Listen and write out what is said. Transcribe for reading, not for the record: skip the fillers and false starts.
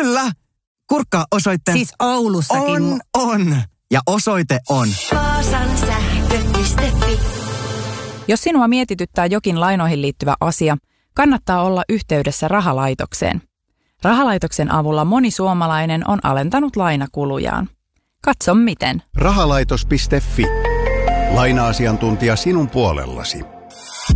Kyllä. Kurkkaa osoitteen. Siis Oulussakin. On. Ja osoite on Vaasansähkö.fi. Jos sinua mietityttää jokin lainoihin liittyvä asia, kannattaa olla yhteydessä rahalaitokseen. Rahalaitoksen avulla moni suomalainen on alentanut lainakulujaan. Katso miten. Rahalaitos.fi. Laina-asiantuntija sinun puolellasi.